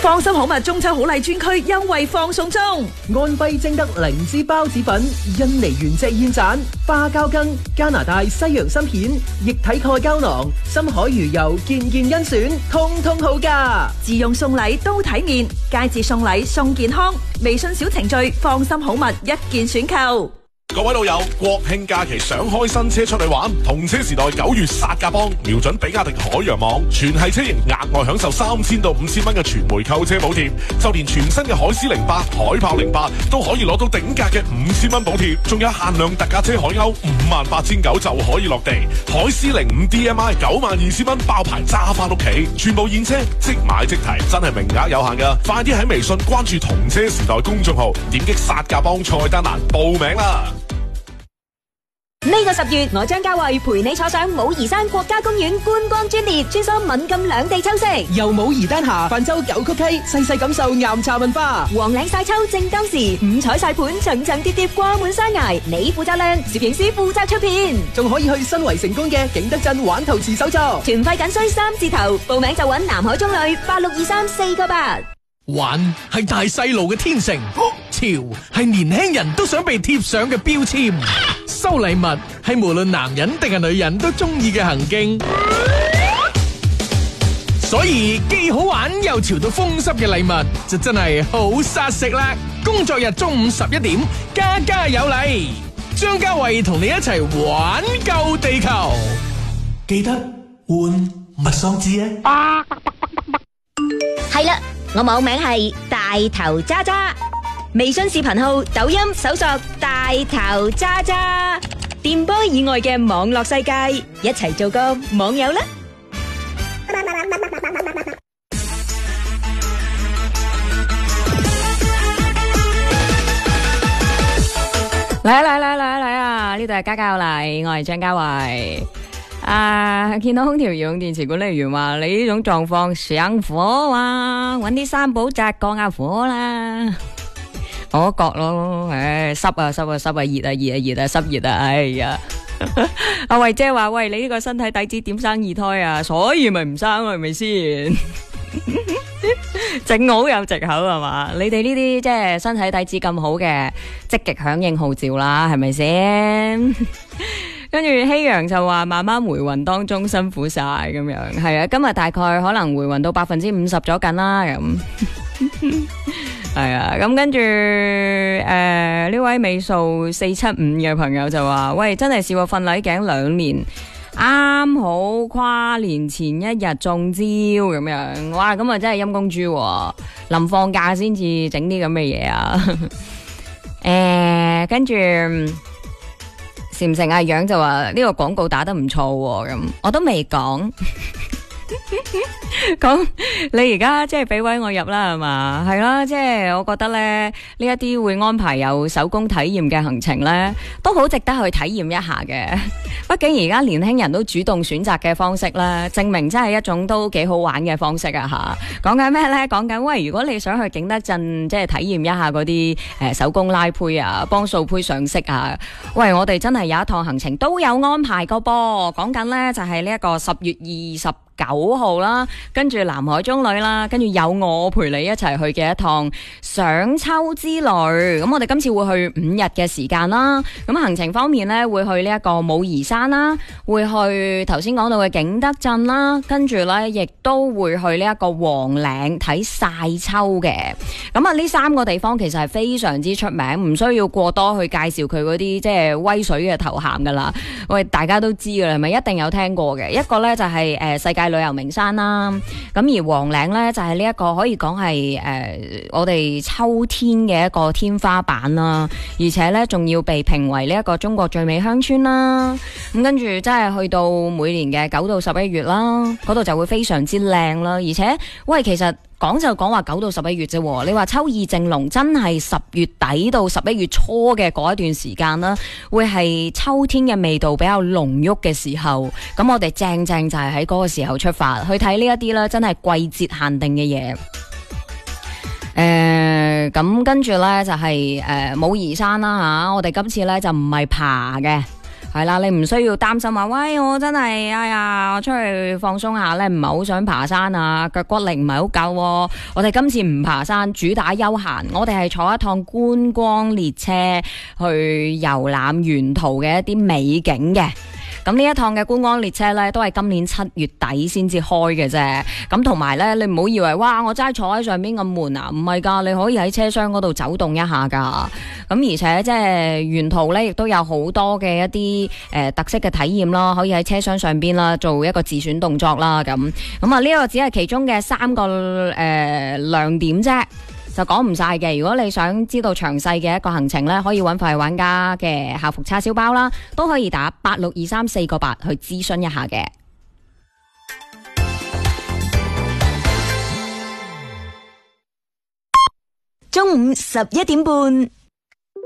放心好物中秋好禮專區優惠放送中， 安徽精德靈芝孢子粉、印尼原隻燕盞、花膠羹、加拿大西洋參片、液體鈣膠囊、深海魚油件件甄選，通通好價。 自用送禮都體面，佳節送禮送健康。微信小程序放心好物一鍵選購。 各位老友，國慶假期想開新車出去玩，同車時代9月殺價幫，瞄準比亞迪海洋網，全系車型額外享受3000到5000蚊嘅全回購車補貼，就連全新嘅海獅08、海豹08都可以攞到頂格嘅5000蚊補貼，仲有限量特價車海鷗58900就可以落地，海獅05 DMI 92000蚊包牌揸翻屋企，全部現車即買即提，真係名額有限噶，快啲喺微信關注同車時代公眾號，點擊殺價幫菜單欄報名啦！ 呢個10月，我張家慧陪你坐上武夷山國家公園觀光專列，穿梭閩贛兩地秋色， 由武夷丹霞泛舟九曲溪，細細感受岩茶文化。 黃嶺晒秋正當時，五彩晒盤層層疊疊掛滿山崖，你負責靚，攝影師負責出片， 仲可以去新圍成功嘅景德鎮玩陶瓷手作， 團費僅需3字頭，報名就揾南海中旅8623-498。 玩係大細路嘅天性，潮係年輕人都想被貼上嘅標籤，收禮物係無論男人定係女人都中意嘅行徑，所以既好玩又潮到風濕嘅禮物就真係好殺食啦！工作日中午11點，家家有禮，張家慧同你一齊玩救地球，記得換麥桑枝啊！ 係啦，我網名係大頭渣渣，微信視頻號、抖音搜索大頭渣渣，電波以外嘅網絡世界，一齊做個網友啦！ 嚟啊！呢度係家家有禮，我係張家慧。見到空調遙控電池管理員話你呢種狀況上火啊，搵啲三寶紮降下火啦。我覺咯，濕啊，熱啊，濕熱啊，哎呀！阿慧姐話喂，你呢個身體底子點生二胎啊？所以咪唔生係咪先？正好有藉口係嘛？你哋呢啲即係身體底子咁好嘅，積極響應號召啦，係咪先？跟住希陽就話慢慢回魂當中辛苦晒咁樣，係啊，今日大概可能回魂到50%咗緊啦咁，係啊，咁跟住呢位尾數475嘅朋友就話喂，真係試過瞓禮頸2年，啱好跨年前一日中招咁樣，哇，咁啊真係陰公豬喎，臨放假先至整啲咁嘅嘢啊，跟住。成唔成阿樣就話呢個廣告打得唔錯喎，咁我都未講。講你而家即係俾位我入啦係嘛？係啦，即係我覺得咧呢一啲會安排有手工體驗嘅行程咧，都好值得去體驗一下嘅。畢竟而家年輕人都主動選擇嘅方式咧，證明真係一種都幾好玩嘅方式啊吓！講緊咩咧？講緊喂，如果你想去景德鎮即係體驗一下嗰啲手工拉坯啊，幫掃坯上色啊，喂，我哋真係有一趟行程都有安排個噃。講緊咧就係呢一個10月29號啦，跟住南海中旅啦，跟住有我陪你一齊去嘅一趟賞秋之旅。咁我哋今次會去5日嘅時間啦。咁行程方面呢，會去呢一個武夷山啦，會去頭先講到嘅景德鎮啦，跟住呢亦都會去呢一個黃嶺睇晒秋嘅。咁啊呢3個地方其實係非常之出名，唔需要過多去介紹佢嗰啲即係威水嘅頭銜噶啦。喂，大家都知噶啦，係咪一定有聽過嘅？一個呢就係世界旅遊名山啦，咁而黃嶺呢，就係呢一個可以講係我哋秋天嘅一個天花板啦，而且呢，仲要被評為呢一個中國最美鄉村啦。咁跟住真係去到每年嘅9到11月啦，嗰度就會非常之靚啦。而且喂，其實講就講話9到11月啫，你話秋意正濃，真係10月底到11月初嘅嗰一段時間啦，會係秋天嘅味道比較濃郁嘅時候。咁我哋正就係喺嗰個時候出發去睇呢一啲啦，真係季節限定嘅嘢。咁跟住呢，就係武夷山啦吓，我哋今次呢，就唔係爬嘅。 係啦，你唔需要擔心話，喂，我真係哎呀，我出去放鬆下咧，唔係好想爬山啊，腳骨力唔係好夠喎。我哋今次唔爬山，主打休閒，我哋係坐一趟觀光列車去遊覽沿途嘅一啲美景嘅。咁呢一趟嘅觀光列車咧，都係今年7月底先至開嘅啫。咁同埋咧，你唔好以為哇，我齋坐喺上邊咁悶啊，唔係噶，你可以喺車廂嗰度走動一下噶。咁而且即係沿途咧，亦都有好多嘅一啲特色嘅體驗啦，可以喺車廂上邊啦做一個自選動作啦。咁啊，呢個只係其中嘅3個亮點啫。就講唔晒嘅，如果你想知道詳細嘅一個行程呢，可以揾快玩家嘅客服叉燒包啦，都可以打8623498去諮詢一下嘅。 中午11點半。